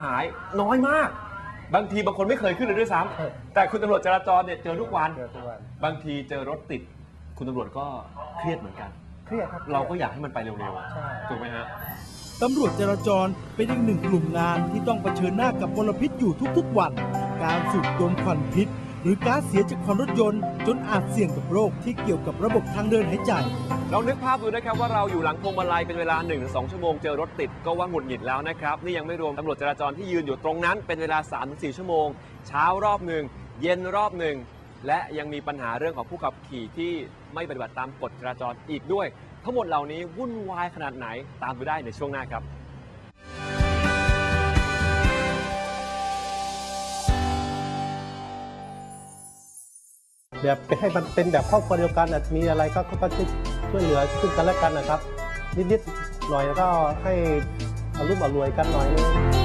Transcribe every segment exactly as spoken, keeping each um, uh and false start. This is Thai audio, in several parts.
หายน้อยมากบางทีบางคนไม่เคยขึ้นเลยด้วยซ้ำแต่คุณตำรวจจราจรเนี่ยเจอทุกวันบางทีเจอรถติดคุณตำรวจก็เครียดเหมือนกันเครียดครับเราก็อยากให้มันไปเร็วๆถูกไหมฮะตำรวจจราจรเป็นอีกหนึ่งกลุ่มงานที่ต้องเผชิญหน้ากับมลพิษอยู่ทุกๆวันการสูดดมควันพิษหรือก๊าซเสียจากควันรถยนต์จนอาจเสี่ยงกับโรคที่เกี่ยวกับระบบทางเดินหายใจลองนึกภาพดูนะครับว่าเราอยู่หลังพวงมาลัยเป็นเวลา หนึ่งถึงสอง ชั่วโมงเจอรถติดก็ว่าหงุดหงิดแล้วนะครับนี่ยังไม่รวมตำรวจจราจรที่ยืนอยู่ตรงนั้นเป็นเวลา สามถึงสี่ ชั่วโมงเช้ารอบหนึ่งเย็นรอบหนึ่งและยังมีปัญหาเรื่องของผู้ขับขี่ที่ไม่ปฏิบัติตามกฎจราจรอีกด้วยทั้งหมดเหล่านี้วุ่นวายขนาดไหนตามดูได้ในช่วงหน้าครับแบบให้มันเป็นแบบครอบครัวเดียวกันมีอะไรก็ก็ช่วยเหลือซึ่งกันและกันนะครับนิดๆหน่อยแล้วก็ให้อารมณ์อรวยกันหน่อยนึง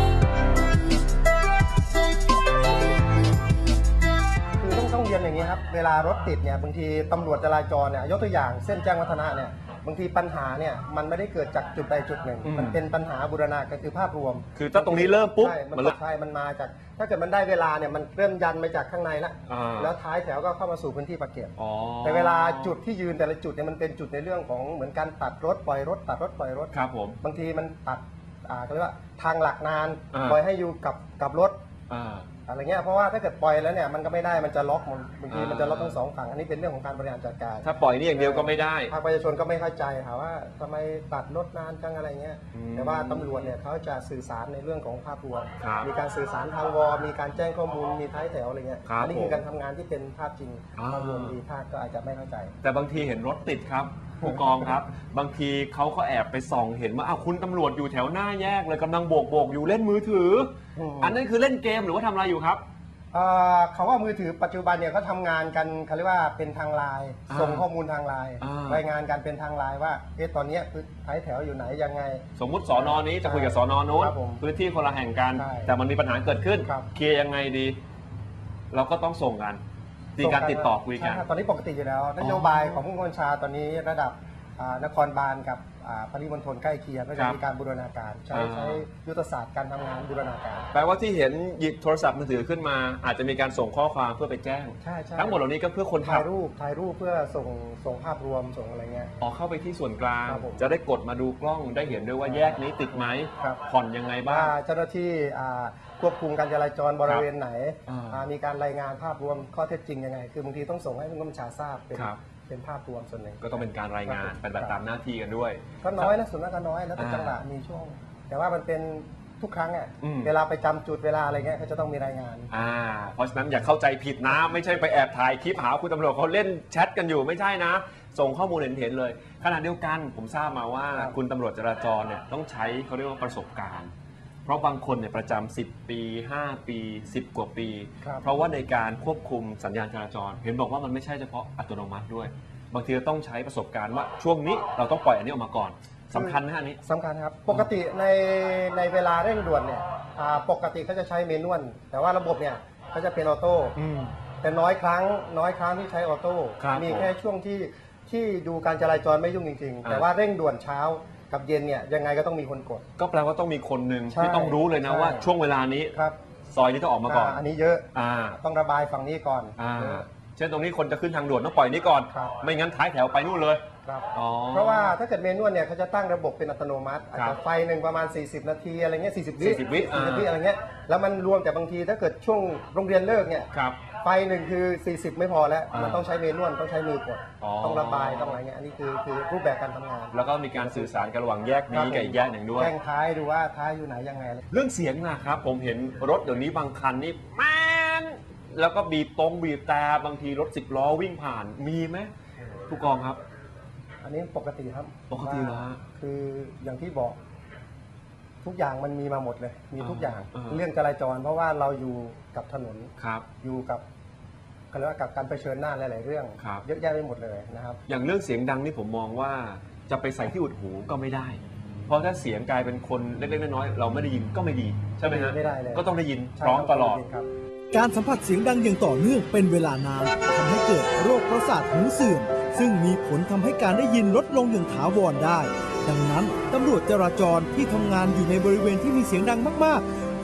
คือต้องต้องเรียนอย่างนี้ครับเวลารถติดเนี่ยบางทีตำรวจจราจรเนี่ยยกตัวอย่างเส้นแจ้งวัฒนะเนี่ยบางทีปัญหาเนี่ยมันไม่ได้เกิดจากจุดใดจุดหนึ่งมันเป็นปัญหาบูรณาการคือภาพรวมคือถ้าตรงนี้เริ่มปุ๊บมันใช่มันมาจากถ้าเกิดมันได้เวลาเนี่ยมันเริ่มยันมาจากข้างในแล้วแล้วท้ายแถวก็เข้ามาสู่พื้นที่ปากเกร็ดแต่เวลาจุดที่ยืนแต่ละจุดเนี่ยมันเป็นจุดในเรื่องของเหมือนการตัดรถปล่อยรถตัดรถปล่อยรถครับผมบางทีมันตัดอ่าเขาเรียกว่าทางหลักนานปล่อยให้อยู่กับกับรถอะไรเงี้ยเพราะว่าถ้าเกิดปล่อยแล้วเนี่ยมันก็ไม่ได้มันจะล็อกมันบางทีมันจะล็อกทั้งสองฝั่งอันนี้เป็นเรื่องของการบริหารจัดการถ้าปล่อยนี่อย่างเดียวก็ไม่ได้ภาคประชาชนก็ไม่เข้าใจค่ะว่าทำไมตัดรถนานจังอะไรเงี้ยแต่ว่าตำรวจเนี่ยเขาจะสื่อสารในเรื่องของภาพรวมมีการสื่อสารทางวอมีการแจ้งข้อมูลมีท้ายแถวอะไรเงี้ยอันนี้คือการทำงานที่เป็นภาพจริงภาพรวมดีภาพก็อาจจะไม่เข้าใจแต่บางทีเห็นรถติดครับผู้กองครับบางทีเขาก็แอบไปส่องเห็นว่าอ้าวคุณตำรวจอยู่แถวหน้าแยกเลยกำลังโบกโบกอยู่เล่นมือถืออันนั้นคือเล่นเกมหรือว่าทำอะไรอยู่ครับเขาว่ามือถือปัจจุบันเนี่ยเขาทำงานกันเขาเรียกว่าเป็นทางไลน์ส่งข้อมูลทางไลน์รายงานกันเป็นทางไลน์ว่าเอ๊ะตอนนี้คือท้ายแถวอยู่ไหนยังไงสมมุติสอนอนี้จะคุยกับสอนอโน้นพื้นที่คนละแห่งกันแต่มันมีปัญหาเกิดขึ้นเคลียร์ยังไงดีเราก็ต้องส่งกันมีการติดต่อคุยกันตอนนี้ปกติอยู่แล้วนโยบายของผู้บัญชาตอนนี้ระดับนครบาลกับปริมณฑลใกล้เคียงก็จะมีการบูรณาการใช้ใช้ยุทธศาสตร์การทำงานบูรณาการแปลว่าที่เห็นหยิบโทรศัพท์มือถือขึ้นมาอาจจะมีการส่งข้อความเพื่อไปแจ้งใช่ใช่ทั้งหมดเหล่านี้ก็เพื่อคนถ่ายรูปถ่ายรูปเพื่อส่งส่งภาพรวมส่งอะไรเงี้ยออกเข้าไปที่ส่วนกลางจะได้กดมาดูกล้องได้เห็นด้วยว่าแยกนี้ติดไหมผ่อนยังไงบ้างเจ้าหน้าที่ควบคุมการจราจรบริเวณไหนมีการรายงานภาพรวมข้อเท็จจริงยังไงคือบางทีต้องส่งให้ผู้บัญชาทราบเป็นเป็นภาพรวมส่วนหนึ่งก็ต้องเป็นการรายงานเป็นแบบตามหน้าที่กันด้วยก็น้อยนะส่วนมากก็น้อยแล้วแต่จังหวะมีช่วงแต่ว่ามันเป็นทุกครั้งอ่ะเวลาไปจำจุดเวลาอะไรเงี้ยเขาจะต้องมีรายงานอ่าเพราะฉะนั้นอย่าเข้าใจผิดนะไม่ใช่ไปแอบถ่ายคลิปหาคุณตำรวจเขาเล่นแชทกันอยู่ไม่ใช่นะส่งข้อมูลเห็นๆเลยขณะเดียวกันผมทราบมาว่าคุณตำรวจจราจรเนี่ยต้องใช้เขาเรียกว่าประสบการณ์เพราะบางคนเนี่ยประจำสิบปีห้าปีสิบกว่าปีเพราะว่าในการควบคุมสัญญาณจราจรเห็นบอกว่ามันไม่ใช่เฉพาะอัตโนมัติด้วยบางทีเราต้องใช้ประสบการณ์ว่าช่วงนี้เราต้องปล่อยอันนี้ออกมาก่อนสำคัญไหมฮะนี้สำคัญครับปกติในในเวลาเร่งด่วนเนี่ยปกติเขาจะใช้เมนวลแต่ว่าระบบเนี่ยเขาจะเป็นออโต้แต่น้อยครั้งน้อยครั้งที่ใช้ออโต้มีแค่ช่วงที่ที่ดูการจราจรไม่ยุ่งจริงๆแต่ว่าเร่งด่วนเช้ากับเย็นเนี่ยยังไงก็ต้องมีคนกดก็แปลว่าต้องมีคนหนึ่งที่ต้องรู้เลยนะว่าช่วงเวลานี้ซอยนี้ต้องออกมาก่อนอันนี้เยอะต้องระบายฝั่งนี้ก่อนเช่นตรงนี้คนจะขึ้นทางด่วนต้องปล่อยนี้ก่อนไม่งั้นท้ายแถวไปนู่นเลยเพราะว่าถ้าเกิดเมนวลเนี่ยเขาจะตั้งระบบเป็นอัตโนมัติอาจจะไฟหนึ่งประมาณสี่สิบนาทีอะไรเงี้ยสี่สิบวิสี่สิบวิอะไรเงี้ยแล้วมันรวมแต่บางทีถ้าเกิดช่วงโรงเรียนเลิกเนี่ยไฟหนึ่งคือสี่สิบไม่พอแล้วมันต้องใช้เมนวลต้องใช้มือกดต้องระบายต้องอะไรเงี้ยอันนี้คือคือรูปแบบการทำงานแล้วก็มีการสื่อสารกันระหว่างแยกนี้กับอีกแยกหนึ่งด้วยแยกท้ายดูว่าท้ายอยู่ไหนยังไงเรื่องเสียงนะครับผมเห็นรถเดี๋ยวนี้บางคันนี่แม่นแล้วก็บีบตรงบีบแต่บางทีรถสิบล้อวิ่งผ่านมีไหมผู้กองครับอันนี้ปกติครับปกติแล้วคืออย่างที่บอกทุกอย่างมันมีมาหมดเลยมีทุกอย่างเรื่องจราจรเพราะว่าเราอยู่กับถนนอยู่กับเขาเรียกว่ากับการเผชิญหน้าหลายๆเรื่องเยอะแยะไปหมดเลยนะครับอย่างเรื่องเสียงดังนี่ผมมองว่าจะไปใส่ที่อุดหูก็ไม่ได้เพราะถ้าเสียงกลายเป็นคนเล็กๆน้อยๆเราไม่ได้ยินก็ไม่ดีใช่ไหมฮะไม่ได้เลยก็ต้องได้ยินพร้อมตลอดการสัมผัสเสียงดังอย่างต่อเนื่องเป็นเวลานานทำให้เกิดโรคประสาทหูเสื่อมซึ่งมีผลทำให้การได้ยินลดลงอย่างถาวรได้ดังนั้นตำรวจจราจรที่ทำงานอยู่ในบริเวณที่มีเสียงดังมากๆ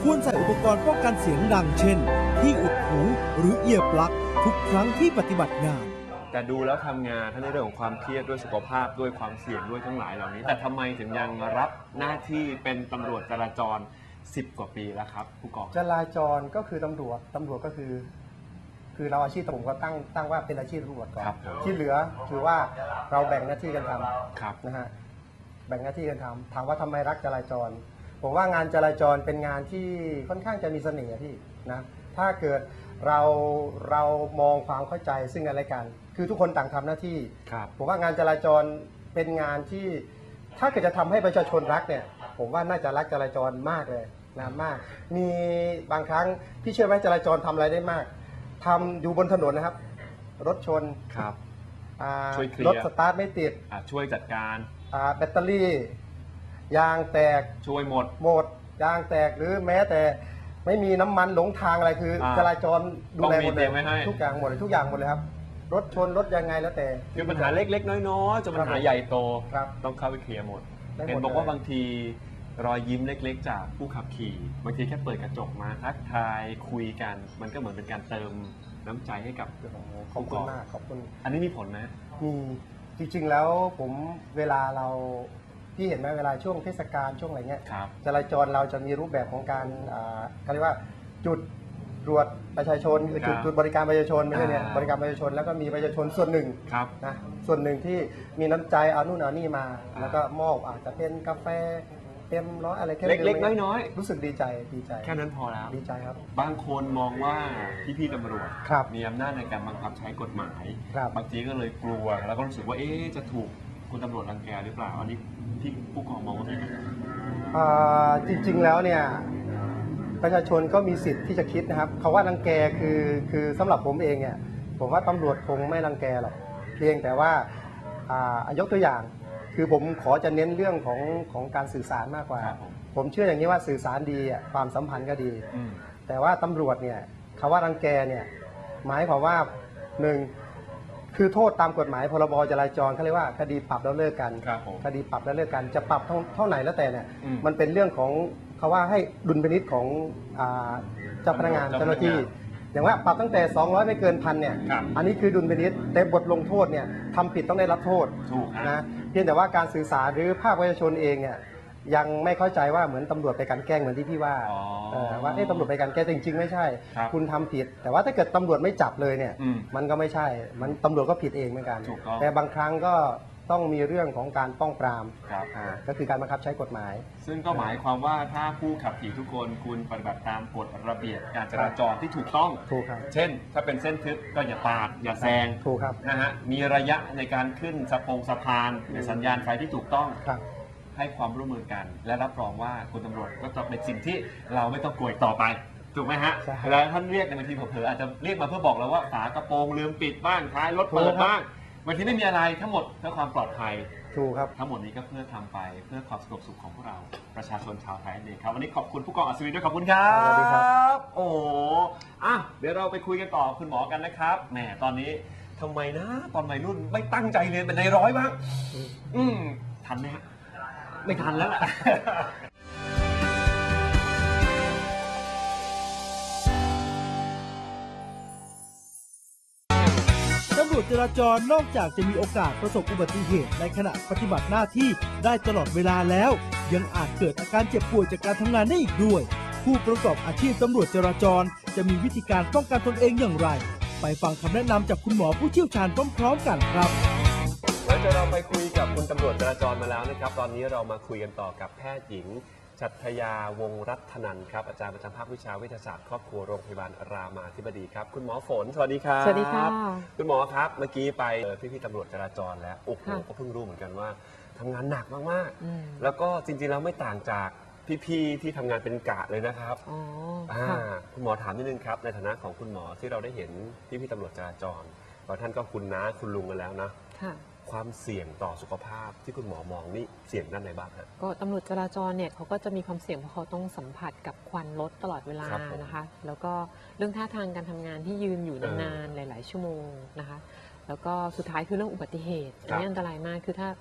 ควรใส่อุปกรณ์ป้องกันเสียงดังเช่น ที่อุดหูหรือเอียร์ปลั๊กทุกครั้งที่ปฏิบัติงานแต่ดูแล้วทำงานทั้งในเรื่องของความเครียดด้วยสุขภาพด้วยความเสี่ยงด้วยทั้งหลายเหล่านี้แต่ทำไมถึงยังรับหน้าที่เป็นตำรวจจราจรสิบกว่าปีแล้วครับผู้กองจราจรก็คือตำรวจตำรวจก็คือ คือเราอาชีพผมก็ตั้งตั้งว่าเป็นอาชีพตำรวจก่อนที่เหลือคือว่าเราแบ่งหน้าที่กันทำนะฮะแบ่งหน้าที่กันทำถามว่าทำไมรักจราจรผมว่างานจราจรเป็นงานที่ค่อนข้างจะมีเสน่ห์พี่นะถ้าเกิดเราเรามองความเข้าใจซึ่งกันและกันคือทุกคนต่างทำหน้าที่ผมว่างานจราจรเป็นงานที่ถ้าเกิดจะทำให้ประชาชนรักเนี่ยผมว่าน่าจะรักจราจรมากเลยนะมากมีบางครั้งพี่เชื่อไหมจราจรทำอะไรได้มากทำอยู่บนถนนนะครับรถชนครับช่วยเคลียร์รถสตาร์ทไม่ติดช่วยจัดการแบตเตอรี่ยางแตกช่วยหมดหมดยางแตกหรือแม้แต่ไม่มีน้ำมันหลงทางอะไรคือจราจรดูแลหมดเลยทุกอย่างหมดเลยทุกอย่างหมดเลยครับรถชนรถยังไงแล้วแต่คือปัญหาเล็กๆน้อยๆจนปัญหาใหญ่โตต้องเข้าไปเคลียร์หมดเห็นบอกว่าบางทีรอยยิ้มเล็กๆจากผู้ขับขี่บางทีแค่เปิดกระจกมาทักทายคุยกันมันก็เหมือนเป็นการเติมน้ำใจให้กับขอบคุณมากขอบคุณอันนี้มีผลไหมมีจริงๆแล้วผมเวลาเราพี่เห็นไหมเวลาช่วงเทศกาลช่วงอะไรเงี้ยจราจรเราจะมีรูปแบบของการเขาเรียกว่าจุดตรวจประชาชนจุดจุดบริการประชาชนไม่ใช่เนี่ยบริการประชาชนแล้วก็มีประชาชนส่วนหนึ่งนะส่วนหนึ่งที่มีน้ำใจเอานู่นเอานี่มาแล้วก็มอบอาจจะเป็นกาแฟเต็มร้อยอะไรแค่เล็กๆน้อยๆรู้สึกดีใจดีใจแค่นั้นพอแล้วดีใจครับบางคนมองว่าพี่ๆตำรวจมีอำนาจในการบังคับใช้กฎหมายบางทีก็เลยกลัวแล้วก็รู้สึกว่าเอ๊ะจะถูกคุณตำรวจรังแกหรือเปล่าอันนี้ที่ผู้กองมองว่าเป็นยังไงจริงๆแล้วเนี่ยประชาชนก็มีสิทธิ์ที่จะคิดนะครับเขาว่ารังแกคือคือสำหรับผมเองเนี่ยผมว่าตำรวจคงไม่รังแกหรอกเพียงแต่ว่ายกตัวอย่างคือผมขอจะเน้นเรื่องของของการสื่อสารมากกว่าผมเชื่ออย่างนี้ว่าสื่อสารดีความสัมพันธ์ก็ดีแต่ว่าตำรวจเนี่ยคำว่ารังแกเนี่ยหมายความว่าหนึ่งคือโทษตามกฎหมายพรบจราจรเขาเรียกว่าคดีปรับแล้วเลิกกันคดีปรับแล้วเลิกกันจะปรับเท่าไหร่แล้วแต่เนี่ยมันเป็นเรื่องของเขาว่าให้ดุลพินิจของเจ้าพนักงานเจ้าหน้าที่อย่างว่าปรับตั้งแต่สองร้อยไม่เกินพันเนี่ยอันนี้คือดุลพินิจแต่บทลงโทษเนี่ยทำผิดต้องได้รับโทษนะเพียงแต่ว่าการสื่อสารหรือภาคประชาชนเองเนี่ยยังไม่เข้าใจว่าเหมือนตำรวจไปกันแกล้งเหมือนที่พี่ว่าว่าเอ๊ะตำรวจไปกันแกล้งจริงๆไม่ใช่คุณทำผิดแต่ว่าถ้าเกิดตำรวจไม่จับเลยเนี่ยมันก็ไม่ใช่มันตำรวจก็ผิดเองเหมือนกันแต่บางครั้งก็ต้องมีเรื่องของการป้องปรามก็คือการบังคับใช้กฎหมายซึ่งก็หมายความว่าถ้าผู้ขับขี่ทุกคนคุณปฏิบัติตามกฎระเบียบการจราจรที่ถูกต้องถูกครับเช่นถ้าเป็นเส้นทึบก็อย่าปาดอย่าแซงถูกครับนะฮะมีระยะในการขึ้นสะพงสะพานในสัญญาณไฟที่ถูกต้องให้ความร่วมมือกันและรับรองว่าคุณตำรวจก็จะเป็นสิ่งที่เราไม่ต้องกลัวต่อไปถูกไหมฮะแล้วท่านเรียกในบางทีเผลอๆอาจจะเรียกมาเพื่อบอกเราว่าฝากระโปรงลืมปิดบ้างท้ายรถเปิดบ้างบางทีไม่มีอะไรทั้งหมดเพื่อความปลอดภัยถูกครับทั้งหมดนี้ก็เพื่อทำไปเพื่อความสงบสุขของพวกเราประชาชนชาวไทยเองครับวันนี้ขอบคุณผู้กองอัศวินด้วยขอบคุณครับสวัสดีครับโอ้อ่ะเดี๋ยวเราไปคุยกันต่อคุณหมอกันนะครับแหมตอนนี้ทำไมนะตอนวัยรุ่นไม่ตั้งใจเรียนเป็นในร้อยบ้างอืมทันไหมฮะไม่ทันแล้วล่ะตำรวจจราจรนอกจากจะมีโอกาสประสบอุบัติเหตุในขณะปฏิบัติหน้าที่ได้ตลอดเวลาแล้วยังอาจเกิดอาการเจ็บป่วยจากการทำงานได้อีกด้วยผู้ประกอบอาชีพตำรวจจราจรจะมีวิธีการป้องกันตนเองอย่างไรไปฟังคำแนะนำจากคุณหมอผู้เชี่ยวชาญพร้อมๆกันครับแล้วจะเราไปคุยกับคุณตำรวจจราจรมาแล้วนะครับตอนนี้เรามาคุยกันต่อกับแพทย์หญิงชัทยาวงศ์รัตนันท์ครับอาจารย์ประจำภาควิชาวิทยาศาสตร์ครอบครัวโรงพยาบาลรามาธิบดีครับคุณหมอฝนสวัสดีครับสวัสดีครับคุณหมอครับเมื่อกี้ไปพี่พี่ตำรวจจราจรแล้วโอ้โหก็เพิ่งรู้เหมือนกันว่าทำงานหนักมากๆแล้วก็จริงๆแล้วไม่ต่างจากพี่ๆที่ทำงานเป็นกะเลยนะครับอ๋อคุณหมอถามนิดนึงครับในฐานะของคุณหมอที่เราได้เห็นพี่พี่ตำรวจจราจรเพราะท่านก็คุณน้าคุณลุงกันแล้วนะความเสี่ยงต่อสุขภาพที่คุณหมอมองนี่เสี่ยงด้านไหนบ้างครับก็ตำรวจจราจรเนี่ยเขาก็จะมีความเสี่ยงเพราะเขาต้องสัมผัสกับควันรถตลอดเวลานะคะแล้วก็เรื่องท่าทางการทำงานที่ยืนอยู่นานๆหลายๆชั่วโมงนะคะแล้วก็สุดท้ายคือเรื่องอุบัติเหตุอันนี้อันตรายมากคือถ้า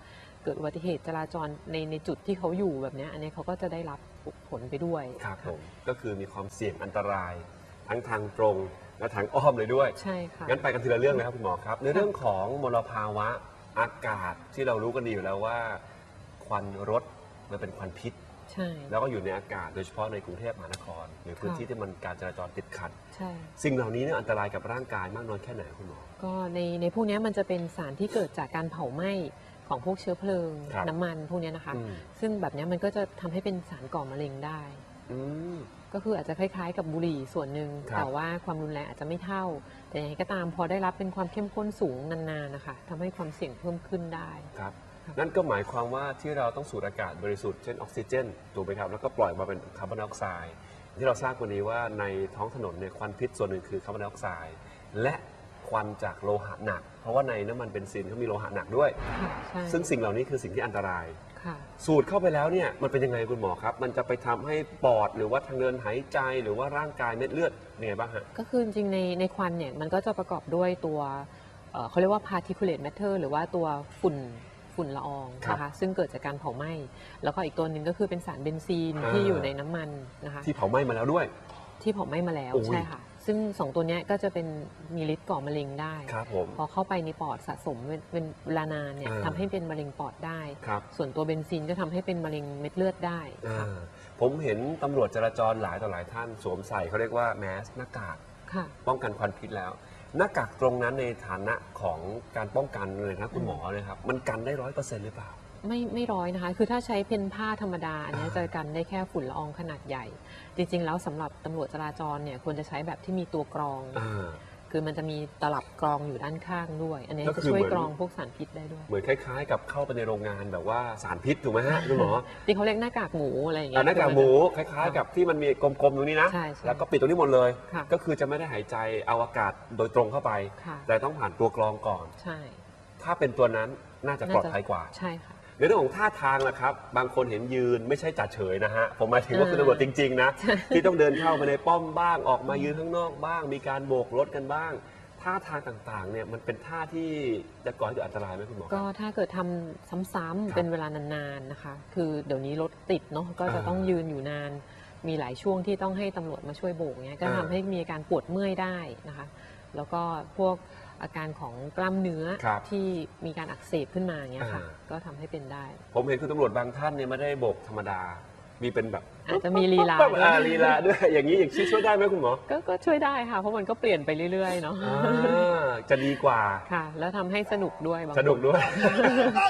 เกิดอุบัติเหตุจราจรในในจุดที่เขาอยู่แบบเนี้ยอันนี้เขาก็จะได้รับผลไปด้วยครับผมก็คือมีความเสี่ยงอันตราย ทั้งทางตรงและทางอ้อมเลยด้วยใช่ค่ะงั้นไปกันทีละเรื่องเลยครับคุณหมอครับในเรื่องของมลภาวะอากาศที่เรารู้กันดีอยู่แล้วว่า ควันรถมันเป็นควันพิษใช่แล้วก็อยู่ในอากาศโดยเฉพาะในกรุงเทพมหานคร หรือพื้นที่ที่มันการจราจรติดขัดใช่สิ่งเหล่านี้เนี่ยอันตรายกับร่างกายมากน้อยแค่ไหนคุณหมอก็ในในพวกเนี้ยมันจะเป็นสารที่เกิดจากการเผาไหม้ของพวกเชื้อเพลิงครับน้ำมันพวกเนี้ยนะคะอืมซึ่งแบบเนี้ยมันก็จะทำให้เป็นสารก่อมะเร็งได้อืมก็คืออาจจะคล้ายๆกับบุหรี่ส่วนหนึ่งครับแต่ว่าความรุนแรงอาจจะไม่เท่า แต่ยังไงก็ตามพอได้รับเป็นความเข้มข้นสูงนานๆนะคะทำให้ความเสี่ยงเพิ่มขึ้นได้ครับนั่นก็หมายความว่าที่เราต้องสูดอากาศบริสุทธิ์เช่นออกซิเจนถูกไหมครับแล้วก็ปล่อยมาเป็นคาร์บอนไดออกไซด์ที่เราทราบวันนี้ว่าในท้องถนนเนี่ยควันพิษส่วนหนึ่งคือคาร์บอนไดออกไซด์และควันจากโลหะหนัก เพราะว่าในน้ำมันเบนซินเขามีโลหะหนักด้วยค่ะใช่ซึ่งสิ่งเหล่านี้คือสิ่งที่อันตรายค่ะสูดเข้าไปแล้วเนี่ยมันเป็นยังไงคุณหมอครับ มันจะไปทำให้ปอดหรือว่าทางเดินหายใจหรือว่าร่างกายเม็ดเลือดยังไงบ้างฮะก็คือจริงๆในในควันเนี่ยมันก็จะประกอบด้วยตัวเอ่อเขาเรียกว่า particulate matter หรือว่าตัวฝุ่นฝุ่นละอองครับนะคะซึ่งเกิดจากการเผาไหม้แล้วก็อีกตัวหนึ่งก็คือเป็นสารเบนซีนอ่าที่อยู่ในน้ำมันนะคะที่เผาไหม้มาแล้วด้วยที่เผาไหม้มาแล้วโอ้ยใช่ค่ะซึ่งสองตัวเนี้ยก็จะเป็นมีฤทธิ์ก่อมะเร็งได้ครับผมพอเข้าไปในปอดสะสมเป็นเป็นเวลานานเนี่ยอ่าทำให้เป็นมะเร็งปอดได้ครับส่วนตัวเบนซินก็ทำให้เป็นมะเร็งเม็ดเลือดได้อ่าค่ะผมเห็นตำรวจจราจรหลายต่อหลายท่านสวมใส่เขาเรียกว่าแมสหน้ากากค่ะป้องกันควันพิษแล้ว หน้ากากตรงนั้นในฐานะของการป้องกันเลยนะคุณหมอเลยครับมันกันได้ร้อยเปอร์เซ็นต์หรือเปล่าไม่ไม่ร้อยนะคะ คือถ้าใช้เป็นผ้าธรรมดา อันเนี้ยอ่าจะกันได้แค่ฝุ่นละอองขนาดใหญ่ จริงๆ แล้วสำหรับตำรวจจราจรเนี่ยควรจะใช้แบบที่มีตัวกรองอ่าคือมันจะมีตลับกรองอยู่ด้านข้างด้วย อันนี้ก็จะคือช่วยเหมือนกรองพวกสารพิษได้ด้วยเหมือนคล้ายๆ กับเข้าไปในโรงงานแบบว่าสารพิษถูกไหมฮะคุณหมอที่เขาเรียกหน้ากากหมูอะไรอย่างเงี้อ่าย หน้ากากหมูคล้ายๆ กับที่มันมีกลมๆตรงนี้นะใช่ใช่แล้วก็ปิดตรงนี้หมดเลยค่ะก็คือจะไม่ได้หายใจเอาอากาศโดยตรงเข้าไปค่ะแต่ต้องผ่านตัวกรองก่อนใช่ถ้าเป็นตัวนั้นน่าจะปลอดภัยกว่าใช่ค่ะในเรื่องของท่าทางนะครับ บางคนเห็นยืนไม่ใช่จัดเฉยนะฮะ ผมหมายถึงว่าเออคือตำรวจจริง ๆ นะ ที่ต้องเดินเข้าไปในป้อมบ้าง ออกมายืนข้างนอกบ้าง มีการโบกรถกันบ้าง ท่าทางต่างๆ เนี่ย มันเป็นท่าที่จะก่อให้เกิดอันตรายไหมคุณหมอก็ถ้าเกิดทำซ้ำครับๆเป็นเวลานานๆนะคะ คือเดี๋ยวนี้รถติดเนาะ ก็จะอ่าต้องยืนอยู่นาน มีหลายช่วงที่ต้องให้ตำรวจมาช่วยโบกเนี้ย ก็อ่าทำให้มีอาการปวดเมื่อยได้นะคะ แล้วก็พวกอาการของกล้ามเนื้อครับที่มีการอักเสบขึ้นมาอย่างเงี้ยค่ะอ่าก็ทำให้เป็นได้ผมเห็นคุณตำรวจบางท่านเนี่ยไม่ได้โบกธรรมดา มีเป็นแบบอาจจะมีลีลาปั๊บด้วยอ่าลีลาด้วย อย่างนี้อย่างนี้ช่วยได้ไหมคุณหมอก็ก็ช่วยได้ค่ะ เพราะมันก็เปลี่ยนไปเรื่อยๆเนาะอ่าจะดีกว่าค่ะ แล้วทำให้สนุกด้วยบางสนุกคด้วย